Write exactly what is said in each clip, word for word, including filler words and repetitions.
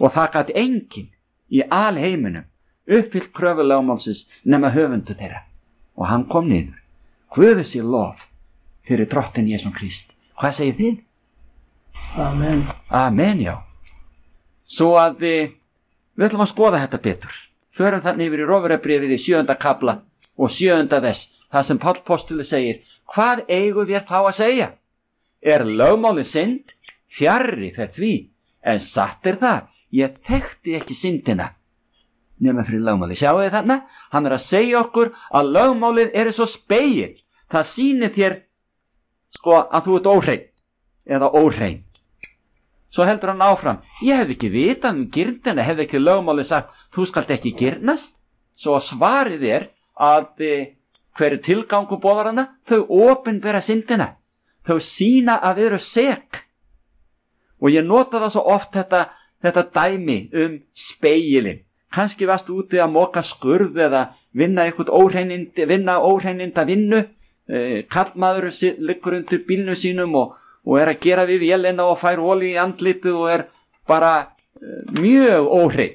og það gat enginn í alheiminum uppfyllt kröfu lögmálsins nema höfundur þeirra. Og hann kom niður. Guði sé lof fyrir drottin Jesús Krist. Hvað segir þið? Amen. Amen, já. Svo að við, við ætlum að skoða þetta betur. Förum þannig yfir í Rómverjabréfið í sjöunda kafla og sjöunda vers, það sem Páll postuli segir, hvað eigum við þá að segja? Er lögmálið synd? Fjarri fer því, en satt er það, ég þekkti ekki syndina nema fyrir lögmálið. Sjáu þið þarna? Hann er að segja okkur að lögmálið er svo spegill. Það sýnir þér sko að þú ert óhrein eða óhrein. Svo heldur hann áfram. Ég hefði ekki vitað um girndina, hefði ekki lögmálið sagt, þú skalt ekki girnast. Svo svarið er að e, hver er tilgangu boðaranna? Þau opinbera syndina. Þau sýna að við eru sek. Og ég nota það svo oft þetta, þetta dæmi um spegilinn. Kannski varst úti að moka skurð eða vinna eitthvað óhreinindi, vinna óhreininda vinnu. E, Kallmaður liggur undir bílnum sínum og, og er að gera við vélina og fær olíu í andlitið og er bara e, mjög óhrein.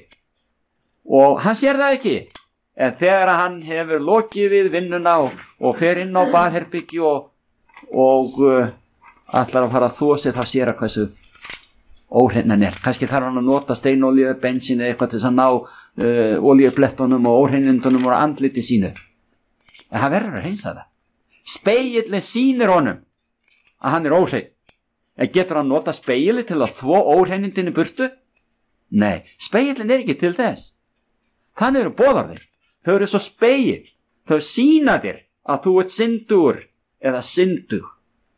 Og hann sér það ekki. En þegar hann hefur lokið við vinnuna og, og fer inn á baðherbyggi og, og uh, ætlar að fara að þvo sig, þá sér að hversu óhreinan er. Kannski þarf hann að nota steinolíu, bensín eða eitthvað til þess að ná uh, olíublettunum og óhreinindunum og andliti sínu. En hann verður að hreinsa það. Spegillin sýnir honum að hann er óhrein. En getur hann nota spegilli til að þvo óhreinindinu burtu? Nei, spegillin er ekki til þess. Þannig eru boðarðir. Þau eru svo spegill. Þau sýna þér að þú ert syndur eða syndug.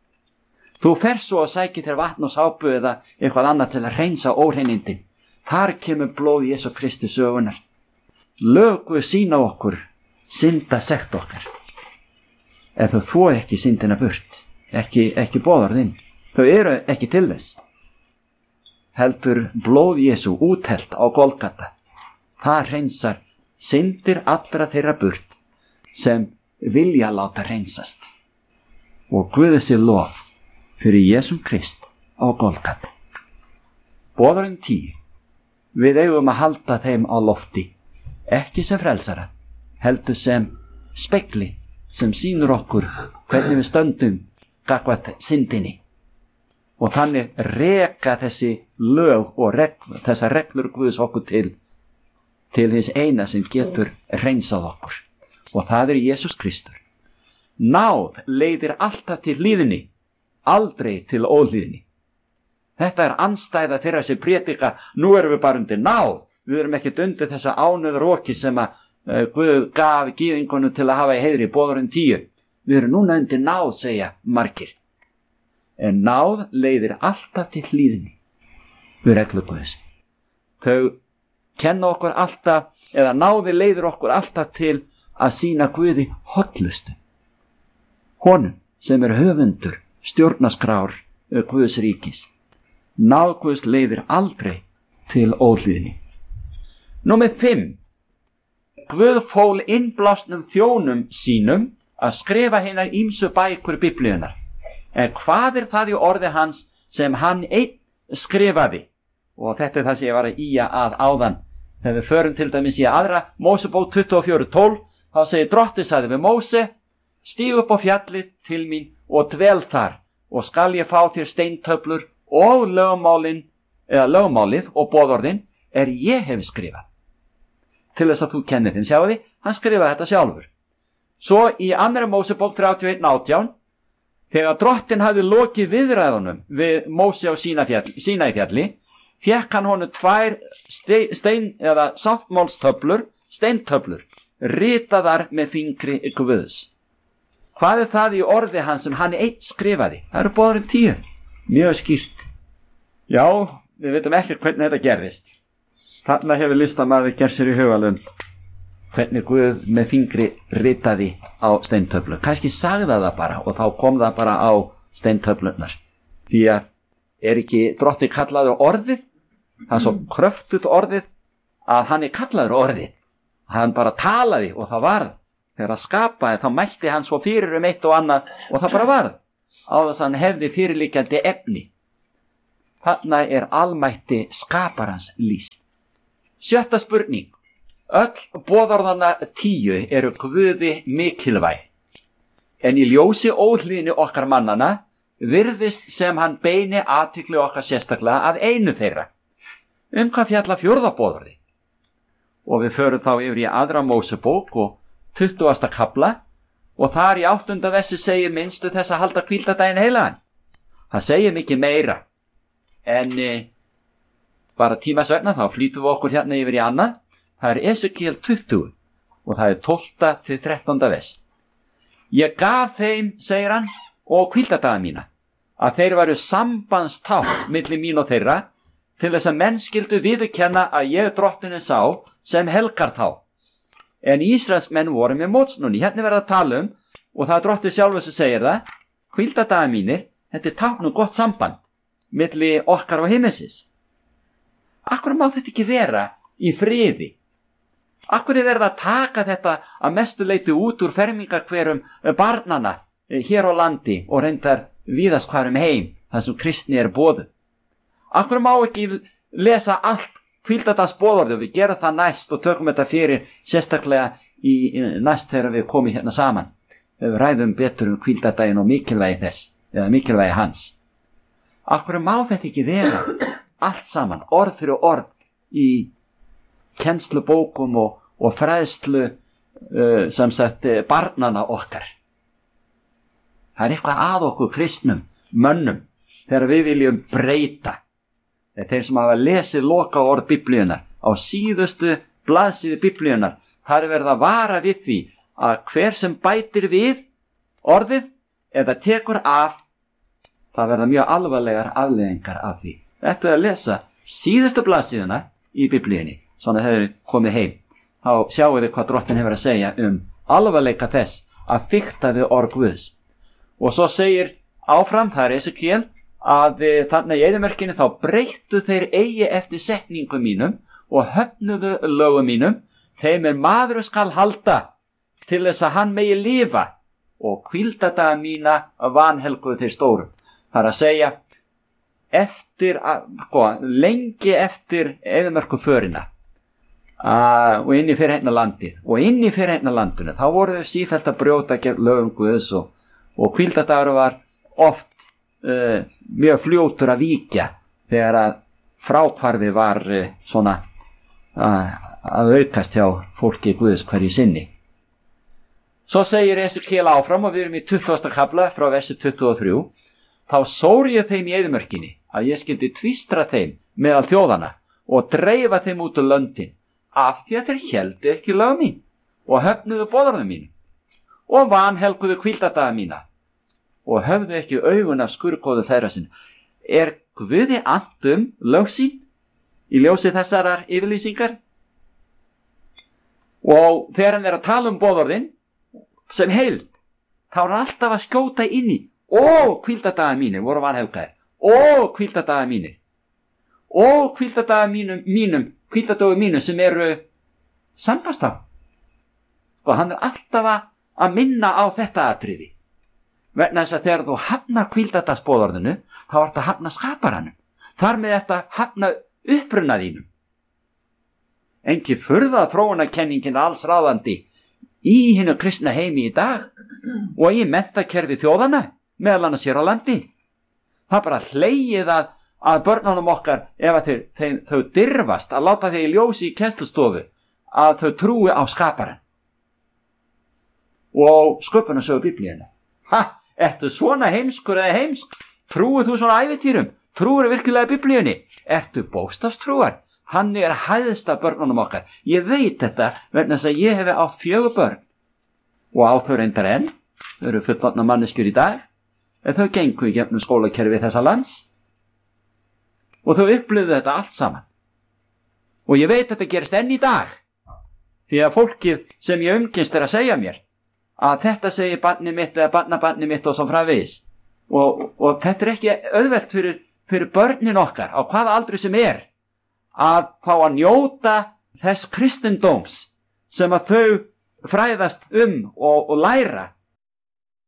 Þú fer svo að sæki þér vatn og sápu eða eitthvað annað til að hreinsa óhreinindin. Þar kemur blóð Jesú Kristi sögunar. Lög Guð sýna okkur, synda sekt okkar. Ef þau þvo ekki syndina burt, ekki, ekki boðarðinn. Þau eru ekki til þess. Heldur blóð Jesú úthellt á Golgata. Það hreinsar syndir allra þeirra burt sem vilja láta hreinsast. Og Guði sé lof fyrir Jesúm Krist á Golgata. Boðarinn tíu. Við eigum að halda þeim á lofti, ekki sem frelsara, heldur sem spegli sem sýnur okkur hvernig við stöndum gagnvart syndinni. Og þannig reka þessi lög og regl, þessar reglur Guðs okkur til til þess eina sem getur hreinsað okkur. Og það er Jesús Kristur. Náð leiðir alltaf til hlýðni, aldrei til óhlýðni. Þetta er andstæða þeirra sem prédika, nú erum við bara undir náð. Við erum ekkert undir þessa ánöður roki sem að uh, Guð gaf gyðingunum til að hafa í heiðri, boðarinn tíu. Við erum núna undir náð, segja margir. En náð leiðir alltaf til hlýðni. Við reglu Guðs. Þau kenna okkur alltaf, eða náði leiðir okkur alltaf til að sýna Guði hollustu. Honum sem er höfundur stjórnaskrár Guðs ríkis. Náð Guðs leiðir aldrei til óhlýðni. Númer fimm. Guð fól innblásnum þjónum sínum að skrifa hinar ýmsu bækur Biblíunnar. En hvað er það í orði hans sem hann einn skrifaði? Og þetta er það sem ég var að ýja að áðan. Þegar við förum til dæmis í aðra Mósebók tuttugu og fjögur tólf, þá segir Drottinn sagði við Móse, stíg upp á fjallið til mín og dvel þar og skal ég fá þér steintöflur og lögmálin, eða lögmálið og boðorðin er ég hef skrifað. Til þess að þú kennir þeim, sjáu því, hann skrifaði þetta sjálfur. Svo í annarri Mósebók þrjátíu og eitt átján, þegar Drottinn hafði lokið viðræðunum við Móse á Sínai fjalli, fékk hann honum tvær stein eða sáttmálstöflur, steintöflur, ritaðar með fingri Guðs. Hvað er það í orði hans sem hann einn skrifaði? Það eru boðarinn tíu. Mjög skýrt. Já, við veitum ekki hvernig þetta gerðist. Þarna hefur listamaður gert sér í hugalund hvernig Guð með fingri ritaði á steintöflur. Kannski sagði það bara og þá kom það bara á steintöflurnar. Því að er ekki Drottinn kallaður orðið? Það er svo kröftut orðið að hann er kallaður orðið. Hann bara talaði og það varð. Þegar að skapaði þá mælti hann svo fyrir um eitt og annað og það bara varð. Á þess að hann hefði fyrirliggjandi efni. Þarna er almætti skaparans lýst. Sjötta spurning. Öll boðorðanna tíu eru Guði mikilvæg. En í ljósi óhlýðni okkar mannana virðist sem hann beini athygli okkar sérstaklega að einu þeirra. Um hvað fjalla fjórða boðorði? Og við förum þá yfir í aðra Mósebók og tuttugasta kafla og þar í áttunda versi segir minnstu þess að halda hvíldardaginn heilagan. Það segir mikið meira en e, bara tímas vegna þá flýtum við okkur hérna yfir í annað. Það er Esekiel tuttugu og það er tólfta til þrettánda vers. Ég gaf þeim, segir hann, og hvíldardaga mína, að þeir varu sambandstákn milli mín og þeirra til þess að menn skyldu viðurkenna að ég drottinin sá sem helgar þá. En Ísraels menn voru með mótsnúni. Hérna verða að tala um, og það er drottið sjálfur sem segir það, hvíldardaga mínir, þetta er tákn um gott samband milli okkar og himminsins. Akkur má þetta ekki vera í friði? Akkur er verið að taka þetta að mestu leyti út úr fermingakverum barnana hér á landi og reyndar víðast hvar um heim þar sem kristni er boðuð? Akkur má ekki lesa allt hvíldardagsboðorðið og við gerum það næst og tökum þetta fyrir sérstaklega í, í næst þegar við komum hérna saman. Við ræðum betur um hvíldardaginn og mikilvægi þess eða mikilvægi hans. Akkur má þetta ekki vera allt saman, orð fyrir orð í kennslubókum og, og fræðslu uh, sem sagt barnana okkar. Það er eitthvað að okkur kristnum mönnum þegar við viljum breyta. Þeir sem hafa lesið loka orð Biblíunar á síðustu blaðsíðu Biblíunar, þar er verið að vara við því að hver sem bætir við orðið eða tekur af, það verða mjög alvarlegar afleiðingar af því. Þetta er að lesa síðustu blaðsíðuna í Biblíunni, svona þegar þið komið heim. Þá sjáu þið hvað drottin hefur að segja um alvarleika þess að fikta við orð Guðs. Og svo segir áfram, það er Esekiel, að þannig í eyðimörkinni þá breyttu þeir eigi eftir setningum mínum og höfnuðu lögum mínum, þeim er maður skal halda til þess að hann megi lifa og hvíldardaga mína vanhelguðu þeir stórum. Það er að segja eftir að, sko, lengi eftir eyðimörkuförina uh, og inn í fyrirheitna landið og inn í fyrirheitna landinu þá voru þau sífellt að brjóta gegn lögum Guðs og, og hvíldardagur var oft Uh, mjög fljótur að víkja þegar að fráhvarfi var uh, svona uh, að aukast hjá fólki Guðs hverju sinni. Svo segir Esekiel áfram og við erum í tuttugasta kafla frá versi tuttugu og þrjú. Þá sór ég þeim í eyðimörkinni að ég skyldi tvístra þeim meðal þjóðana og dreifa þeim út úr löndin af því að þeir héldu ekki lög mín og höfnuðu boðorðum mín og vanhelguðu hvíldardaga mína og höfðu ekki augun af skurðgóðu þeirra sinna. Er Guði andum lög sín í ljósi þessarar yfirlýsingar? Og þegar hann er að tala um boðorðin sem heild, þá er hann alltaf að skjóta inn í ó, hvíldardagar mínir voru vanhelgaðir, ó, hvíldardagar mínir, ó, hvíldardagar mínum, mínum, hvíldardagar mínum sem eru sambast á. Og hann er alltaf að minna á þetta atriði. Vegna þess að þegar þú hafnar hvíldardagsboðorðinu, þá ert að hafna skaparanum. Þar með þetta hafna uppruna þínum. Engi furða þróunarkenningin alls ráðandi í hinu kristna heimi í dag og í menntakerfi þjóðana, meðal annars hér á landi. Það er bara hlegið að, að börnunum okkar, ef að þeir, þeir, þau dirfast að láta þeir ljósi í kennslustofu, að þau trúi á skaparan. Og sköpunarsögu Biblíunnar. Ha! Ertu svona heimskur eða heimsk? Trúir þú svona ævintýrum? Trúir virkilega Biblíunni? Ertu bókstafstrúar? Hann er hæðsta börnunum okkar. Ég veit þetta vegna þess að ég hefi átt fjögur börn. Og á þau reyndar enn. Þau eru fullorðna manneskjur í dag. En þau gengu í gegnum skólakerfi þessa lands. Og þau upplifðu þetta allt saman. Og ég veit þetta gerist enn í dag. Því að fólkið sem ég umkynst er að segja mér að þetta segir barnið mitt eða barnabarnið mitt og svo framvegis og, og þetta er ekki auðvelt fyrir, fyrir börnin okkar á hvaða aldri sem er að fá að njóta þess kristindóms sem að þau fræðast um og, og læra